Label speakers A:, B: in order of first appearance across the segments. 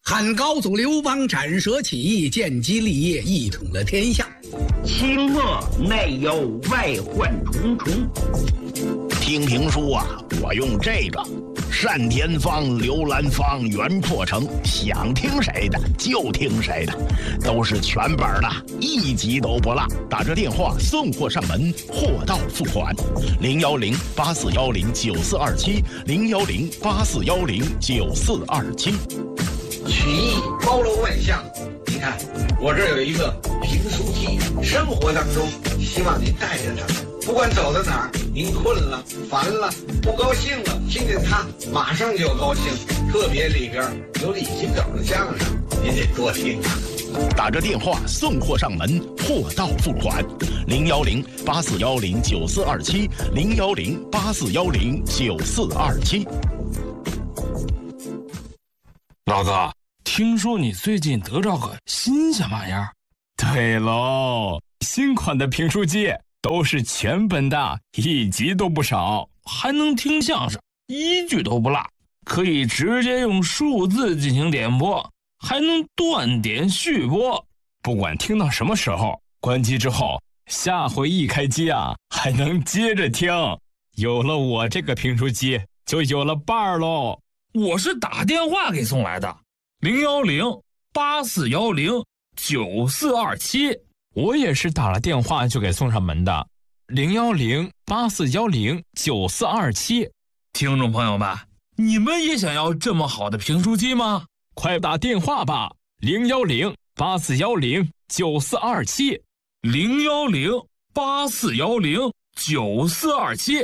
A: 汉高祖刘邦斩蛇起义，建基立业，一统了天下。
B: 清末内忧外患重重。
C: 听评书啊，我用这个单田芳、刘兰芳、袁阔成，想听谁的就听谁的，都是全本的，一集都不落。打这电话送货上门，货到付款。010-8410-9427，010-8410-9427。
D: 曲艺包罗万象，你看我这有一个评书机，生活当中希望您带着它，不管走到哪儿，您困了、烦了、不高兴了，听见它马上就高兴。特别里边有李金斗的相声，您得多听啊。
C: 打着电话送货上门，货到付款。010-8410-9427，010-8410-9427。
E: 老哥，听说你最近得着个新鲜玩意儿？
F: 对喽，新款的评书机都是全本的，一集都不少，
E: 还能听相声，一句都不落，可以直接用数字进行点播，还能断点续播，
F: 不管听到什么时候，关机之后，下回一开机啊，还能接着听。有了我这个评书机，就有了伴儿喽。
E: 我是打电话给送来的，010-8410-9427。
F: 我也是打了电话就给送上门的，010-8410-9427。
E: 听众朋友们，你们也想要这么好的评书机吗？
F: 快打电话吧，010-8410-9427。
E: 010-8410-9427。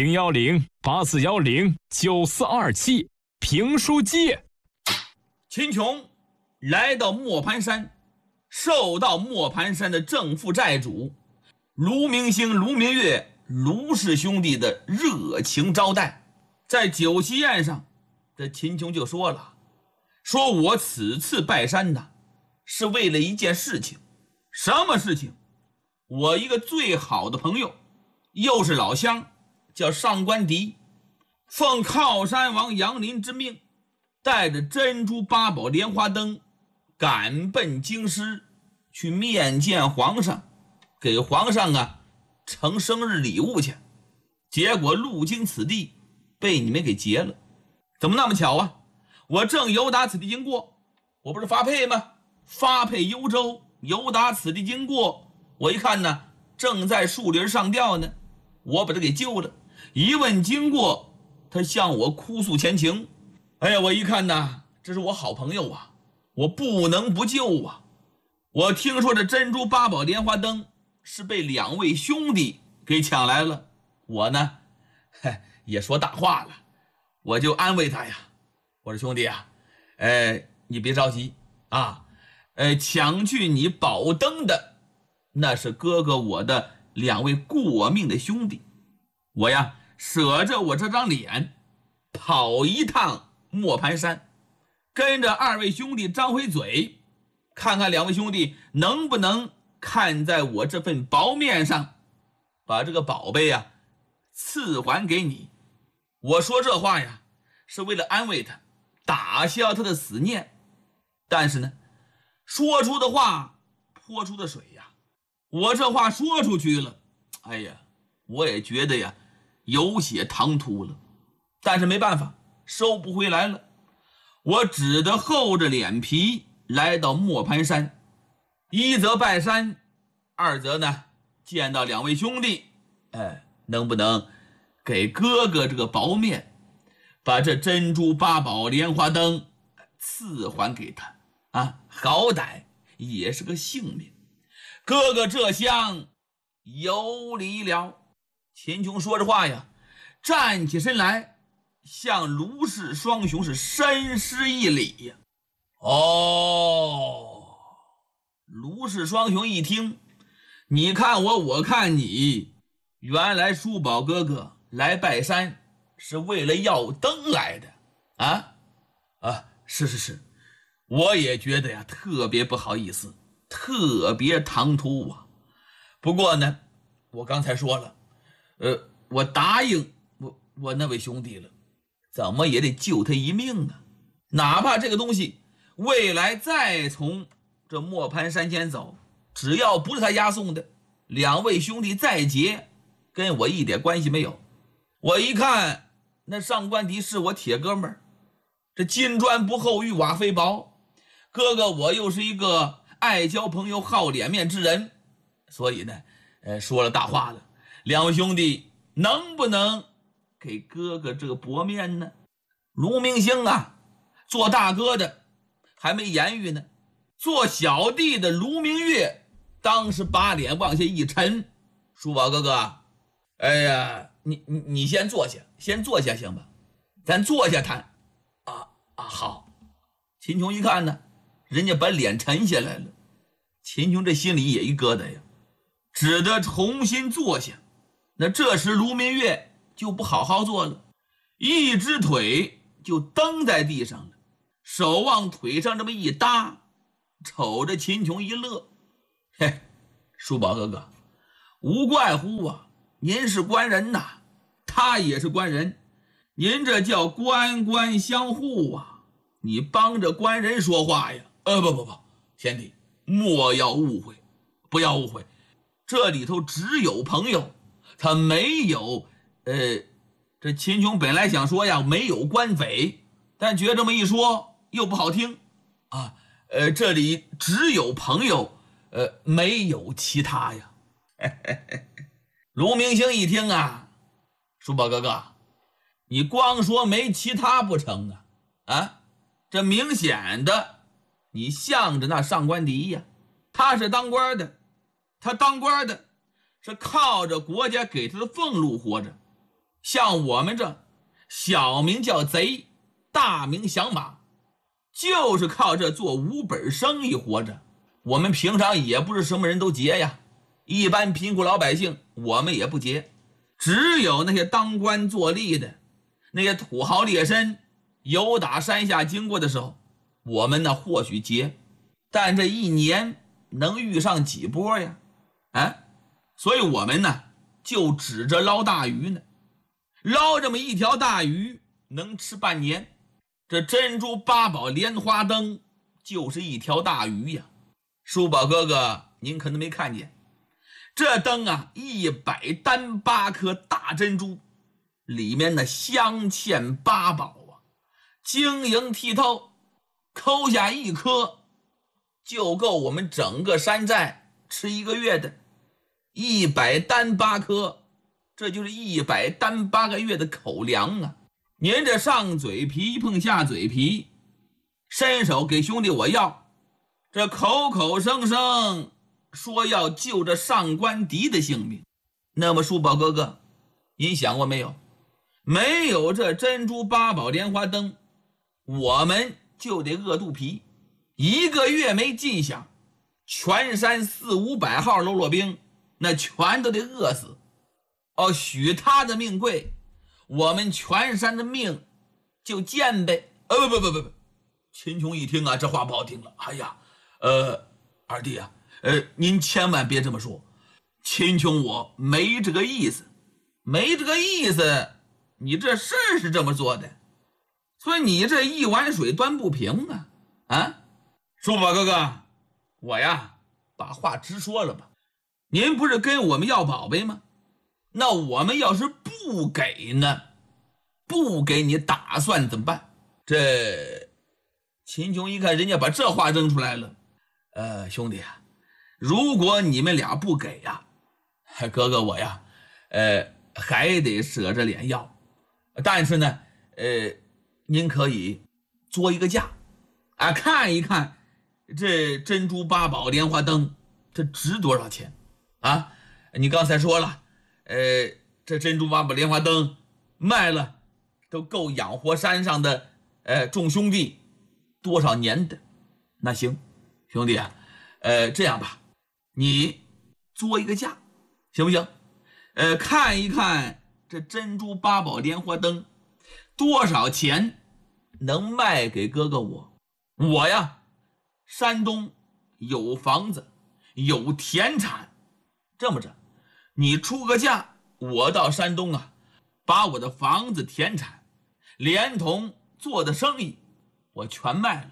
F: 010-8410-9427。评书机。
G: 秦琼来到磨盘山，受到磨盘山的正副寨主卢明星、卢明月、卢氏兄弟的热情招待。在酒席宴上，这秦琼就说了，说我此次拜山呢，是为了一件事情。什么事情？我一个最好的朋友，又是老乡，叫上官迪，奉靠山王杨林之命，带着珍珠八宝莲花灯赶奔京师，去面见皇上，给皇上呈生日礼物去。结果路经此地，被你们给劫了。怎么那么巧啊？我正游达此地经过，我不是发配吗？发配幽州，游达此地经过，我一看呢，正在树林上吊呢，我把他给救了。一问经过，他向我哭诉前情。哎呀，我一看呢，这是我好朋友啊，我不能不救啊。我听说这珍珠八宝莲花灯是被2位兄弟给抢来了，我呢也说大话了，我就安慰他呀，我说兄弟啊，你别着急啊，抢去你宝灯的那是哥哥我的2位过命的兄弟，我呀舍着我这张脸跑一趟磨盘山，跟着2位兄弟张回嘴，看看2位兄弟能不能看在我这份薄面上，把这个宝贝呀赐还给你。我说这话呀是为了安慰他，打消他的思念，但是呢，说出的话泼出的水呀，我这话说出去了，哎呀，我也觉得呀有些唐突了，但是没办法，收不回来了，我只得厚着脸皮来到磨盘山，一则拜山，二则呢见到2位兄弟，能不能给哥哥这个薄面，把这珍珠八宝莲花灯赐还给他啊？好歹也是个性命，哥哥这厢有礼了。秦琼说着话呀，站起身来，向卢氏双雄是深施一礼呀。卢氏双雄一听，你看我，我看你，原来叔宝哥哥来拜山是为了要灯来的是，我也觉得呀特别不好意思，特别唐突啊。不过呢，我刚才说了，我答应我那位兄弟了，怎么也得救他一命啊，哪怕这个东西未来再从这磨盘山前走，只要不是他押送的，两位兄弟再结，跟我一点关系没有。我一看那上官迪是我铁哥们儿，这金砖不厚玉瓦非薄，哥哥我又是一个爱交朋友好脸面之人，所以呢说了大话了，两位兄弟能不能给哥哥这个薄面呢？卢明星啊，做大哥的还没言语呢，做小弟的卢明月当时把脸往下一沉，叔宝哥哥，哎呀，你先坐下，先坐下行吧，咱坐下谈。好。秦琼一看呢，人家把脸沉下来了，秦琼这心里也一疙瘩呀，只得重新坐下。那这时卢明月就不好好坐了，一只腿就蹬在地上了，手往腿上这么一搭，瞅着秦琼一乐。嘿，叔宝哥哥，无怪乎啊，您是官人呐，他也是官人，您这叫官官相护啊，你帮着官人说话呀。不，贤弟莫要误会，不要误会，这里头只有朋友，他没有这秦琼本来想说呀没有官匪，但觉这么一说又不好听啊。这里只有朋友，没有其他呀。卢明星一听啊，叔宝哥哥，你光说没其他不成啊？这明显的你向着那上官迪呀，他是当官的，他当官的是靠着国家给他的俸禄活着，像我们这小名叫贼，大名响马，就是靠这做无本生意活着。我们平常也不是什么人都结呀，一般贫苦老百姓我们也不结，只有那些当官做吏的那些土豪劣绅由打山下经过的时候，我们呢或许结，但这一年能遇上几波呀？所以我们呢就指着捞大鱼呢，捞这么一条大鱼能吃半年。这珍珠八宝莲花灯就是一条大鱼呀。叔宝哥哥您可能没看见，这灯啊100单8颗大珍珠，里面呢镶嵌八宝啊，晶莹剔透，抠下一颗就够我们整个山寨吃1个月的。100单8颗，这就是100单8个月的口粮啊。您这上嘴皮碰下嘴皮，伸手给兄弟我要，这口口声声说要救这上官迪的性命，那么叔宝哥哥您想过没有，没有这珍珠八宝莲花灯，我们就得饿肚皮，1个月没进饷，全山400、500号喽啰兵那全都得饿死。许他的命贵，我们全山的命就贱呗。不，秦琼一听啊，这话不好听了。哎呀，二弟啊，您千万别这么说，秦琼我没这个意思，没这个意思，你这事儿是这么做的，所以你这一碗水端不平啊。叔宝哥哥，我呀把话直说了吧，您不是跟我们要宝贝吗？那我们要是不给呢？不给你打算怎么办？这秦琼一看人家把这话扔出来了，兄弟啊，如果你们俩不给呀，哥哥我呀还得舍着脸要，但是呢您可以作一个价看一看这珍珠八宝莲花灯这值多少钱啊？你刚才说了这珍珠八宝莲花灯卖了都够养活山上的众兄弟多少年的。那行兄弟啊，这样吧，你作一个价行不行？看一看这珍珠八宝莲花灯多少钱能卖给哥哥我呀山东有房子有田产，这么着你出个价，我到山东啊把我的房子田产连同做的生意我全卖了，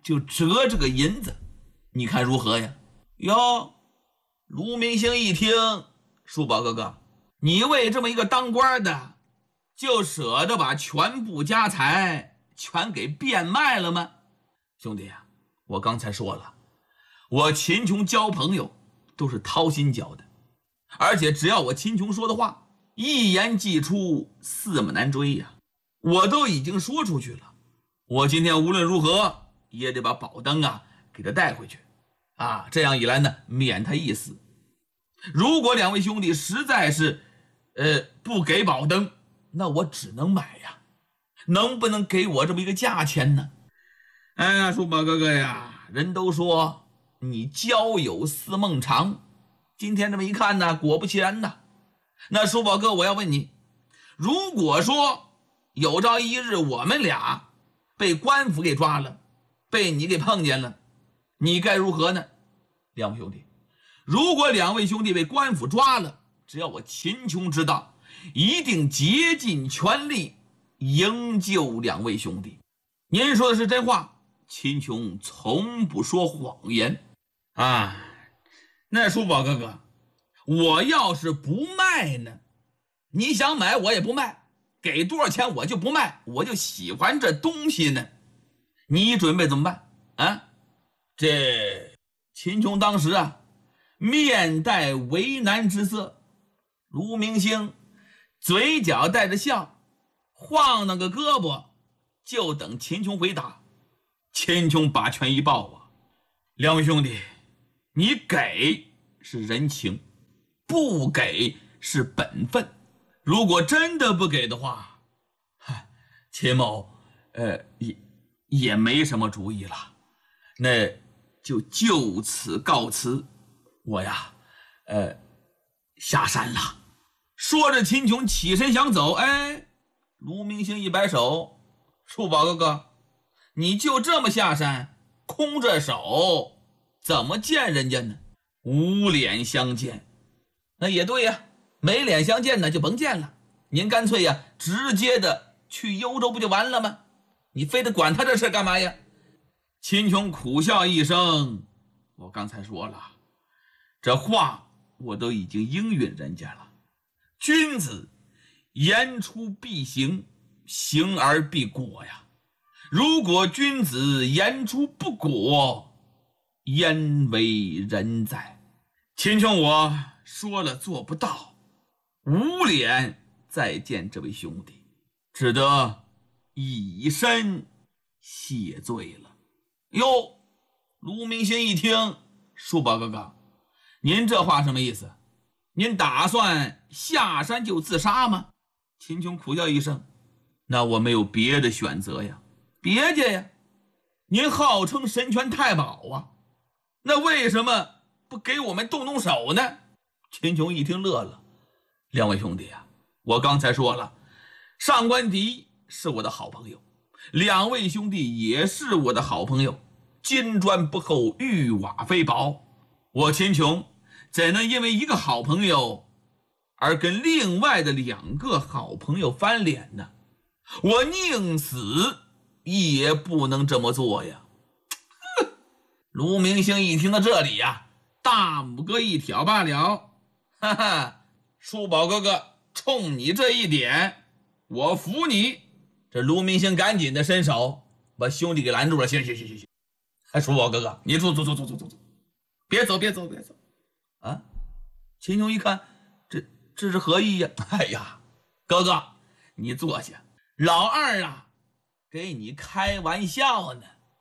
G: 就折这个银子，你看如何呀？哟，卢明星一听，叔宝哥哥，你为这么一个当官的，就舍得把全部家财全给变卖了吗？兄弟啊，我刚才说了，我秦琼交朋友都是掏心交的，而且只要我秦琼说的话，一言既出，驷马难追呀。我都已经说出去了，我今天无论如何也得把宝灯啊给他带回去啊，这样一来呢，免他一死。如果两位兄弟实在是不给宝灯，那我只能买呀，能不能给我这么一个价钱呢？哎呀，叔宝哥哥呀，人都说你交友似孟尝，今天这么一看呢，果不其然呐。那叔宝哥，我要问你，如果说有朝一日我们俩被官府给抓了，被你给碰见了，你该如何呢？两位兄弟，如果两位兄弟被官府抓了，只要我秦琼知道，一定竭尽全力营救两位兄弟。您说的是真话，秦琼从不说谎言啊。那叔宝哥哥，我要是不卖呢？你想买我也不卖，给多少钱我就不卖，我就喜欢这东西呢。你准备怎么办啊？这秦琼当时啊，面带为难之色。卢明星嘴角带着笑，晃那个胳膊，就等秦琼回答。秦琼把拳一抱啊，两位兄弟，你给是人情，不给是本分。如果真的不给的话，秦某也没什么主意了，那就就此告辞，我呀下山了。说着秦琼起身想走，卢明星一摆手，叔宝哥哥，你就这么下山，空着手怎么见人家呢？无脸相见。那也对呀，没脸相见呢就甭见了，您干脆呀直接的去幽州不就完了吗？你非得管他这事干嘛呀？秦琼苦笑一声，我刚才说了，这话我都已经应允人家了。君子言出必行，行而必果呀。如果君子言出不果，焉为人哉？秦琼我说了做不到，无脸再见这位兄弟，只得以身谢罪了。哟，卢明星一听，叔宝哥哥，您这话什么意思？您打算下山就自杀吗？秦琼苦笑一声，那我没有别的选择呀。别介呀，您号称神拳太保啊，那为什么不给我们动动手呢？秦琼一听乐了，两位兄弟啊，我刚才说了，上官迪是我的好朋友，两位兄弟也是我的好朋友，金砖不厚，玉瓦非薄，我秦琼怎能因为一个好朋友而跟另外的两个好朋友翻脸呢？我宁死也不能这么做呀。卢明星一听到这里呀，大拇哥一挑罢了，哈哈，叔宝哥哥，冲你这一点我服你。这卢明星赶紧的伸手把兄弟给拦住了，行，叔宝哥哥，你坐，别走啊！秦琼一看，这是何意呀？哎呀，哥哥，你坐下，老二啊，给你开玩笑呢。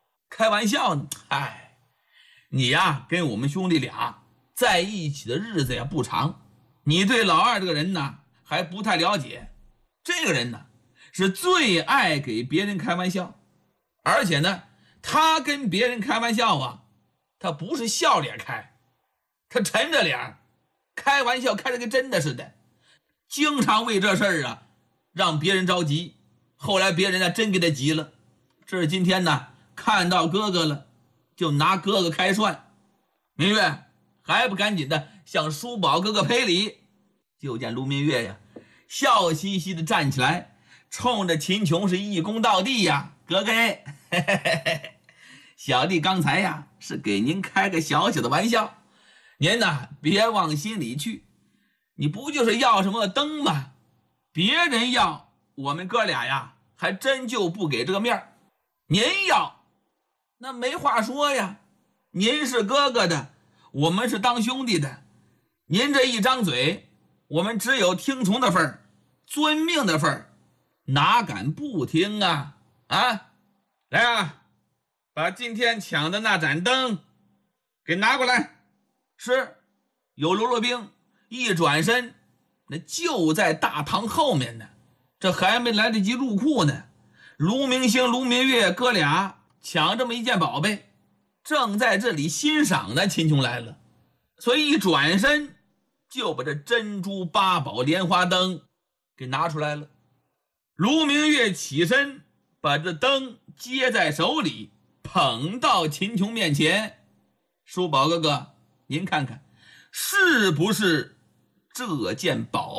G: 你呀，跟我们兄弟俩在一起的日子呀不长，你对老二这个人呢还不太了解。这个人呢是最爱给别人开玩笑，而且呢，他跟别人开玩笑啊，他不是笑脸开，他沉着脸开玩笑，开得跟真的似的，经常为这事儿啊让别人着急。后来别人呢真给他急了，这是今天呢看到哥哥了，就拿哥哥开涮。明月还不赶紧的向叔宝哥哥赔礼。就见卢明月呀笑嘻嘻的站起来，冲着秦琼是一躬到地呀，哥哥小弟刚才呀是给您开个小小的玩笑，您呐别往心里去。你不就是要什么灯吗？别人要，我们哥俩呀还真就不给这个面儿。您要，那没话说呀。您是哥哥的，我们是当兄弟的。您这一张嘴，我们只有听从的份儿，遵命的份儿，哪敢不听啊？啊，来啊，把今天抢的那盏灯给拿过来。是，有喽啰兵一转身，那就在大堂后面呢。这还没来得及入库呢，卢明星、卢明月哥俩抢这么一件宝贝，正在这里欣赏呢。秦琼来了，所以一转身就把这珍珠八宝莲花灯给拿出来了。卢明月起身，把这灯接在手里，捧到秦琼面前。叔宝哥哥，您看看是不是这件宝